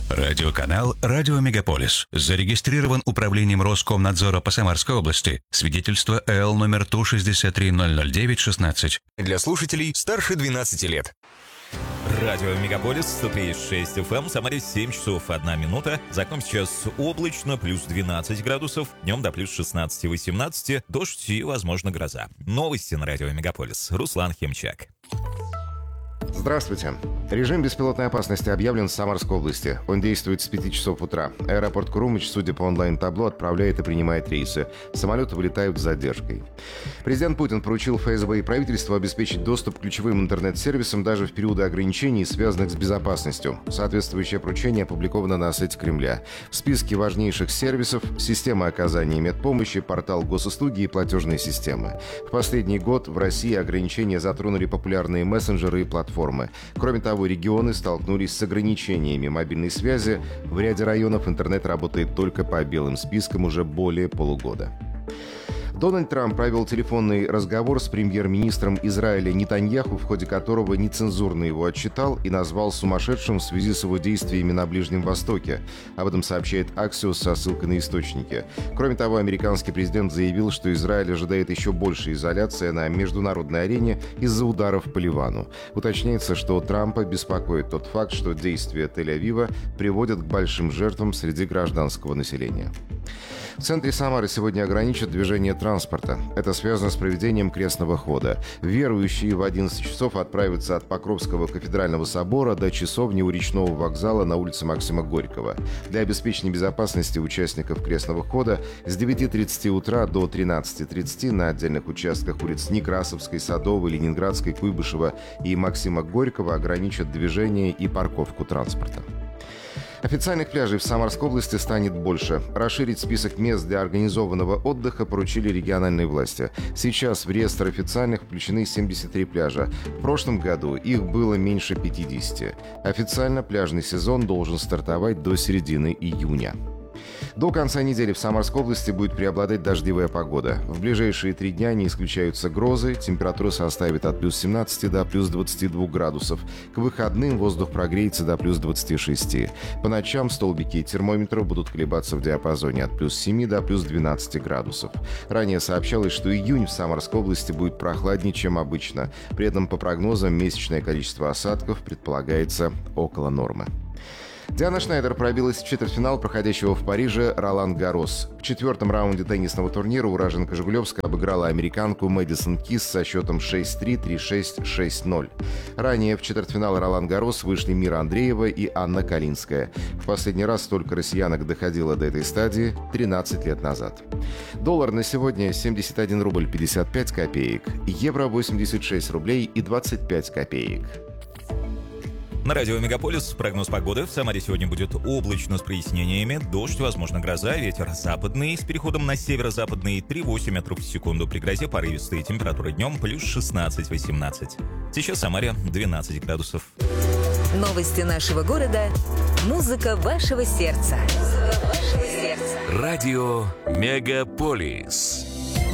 Радиоканал «Радио Мегаполис». Зарегистрирован управлением Роскомнадзора по Самарской области. Свидетельство ЭЛ номер ТУ-63009-16. Для слушателей старше 12 лет. Радио Мегаполис, 103,6 FM, Самаре 7 часов 1 минута. За окном сейчас облачно, плюс 12 градусов, днем до плюс 16-18, дождь и, возможно, гроза. Новости на Радио Мегаполис. Руслан Химчак. Здравствуйте. Режим беспилотной опасности объявлен в Самарской области. Он действует с 5 часов утра. Аэропорт Крумыч, судя по онлайн-табло, отправляет и принимает рейсы. Самолеты вылетают с задержкой. Президент Путин поручил ФСБ и правительству обеспечить доступ к ключевым интернет-сервисам даже в периоды ограничений, связанных с безопасностью. Соответствующее поручение опубликовано на сайте Кремля. В списке важнейших сервисов – система оказания медпомощи, портал госуслуги и платежные системы. В последний год в России ограничения затронули популярные мессенджеры и платформы. Кроме того, регионы столкнулись с ограничениями мобильной связи. В ряде районов интернет работает только по белым спискам уже более полугода. Дональд Трамп провел телефонный разговор с премьер-министром Израиля Нетаньяху, в ходе которого нецензурно его отчитал и назвал сумасшедшим в связи с его действиями на Ближнем Востоке. Об этом сообщает Axios со ссылкой на источники. Кроме того, американский президент заявил, что Израиль ожидает еще большей изоляции на международной арене из-за ударов по Ливану. Уточняется, что Трампа беспокоит тот факт, что действия Тель-Авива приводят к большим жертвам среди гражданского населения. В центре Самары сегодня ограничат движение транспорта. Это связано с проведением крестного хода. Верующие в 11 часов отправятся от Покровского кафедрального собора до часовни у речного вокзала на улице Максима Горького. Для обеспечения безопасности участников крестного хода с 9:30 утра до 13:30 на отдельных участках улиц Некрасовской, Садовой, Ленинградской, Куйбышева и Максима Горького ограничат движение и парковку транспорта. Официальных пляжей в Самарской области станет больше. Расширить список мест для организованного отдыха поручили региональные власти. Сейчас в реестр официальных включены 73 пляжа. В прошлом году их было меньше 50. Официально пляжный сезон должен стартовать до середины июня. До конца недели в Самарской области будет преобладать дождевая погода. В ближайшие 3 дня не исключаются грозы. Температура составит от плюс 17 до плюс 22 градусов. К выходным воздух прогреется до плюс 26. По ночам столбики термометров будут колебаться в диапазоне от плюс 7 до плюс 12 градусов. Ранее сообщалось, что июнь в Самарской области будет прохладнее, чем обычно. При этом, по прогнозам, месячное количество осадков предполагается около нормы. Диана Шнайдер пробилась в четвертьфинал проходящего в Париже Ролан-Гаррос. В 4-м раунде теннисного турнира уроженка Жигулевска обыграла американку Мэдисон Кис со счетом 6-3, 3-6, 6-0. Ранее в четвертьфинал Ролан-Гаррос вышли Мира Андреева и Анна Калинская. В последний раз столько россиянок доходило до этой стадии 13 лет назад. Доллар на сегодня 71 рубль 55 копеек, евро 86 рублей и 25 копеек. На радио Мегаполис прогноз погоды. В Самаре сегодня будет облачно с прояснениями. Дождь, возможно, гроза, ветер западный с переходом на северо-западный 3,8 метров в секунду. При грозе порывистые температуры днем плюс 16-18. Сейчас в Самаре 12 градусов. Новости нашего города. Музыка вашего сердца. Радио Мегаполис.